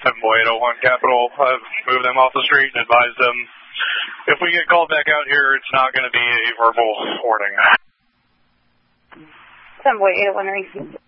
7.801 Capital. I've moved them off the street and advised them if we get called back out here, it's not going to be a verbal warning. 7.801 Ring.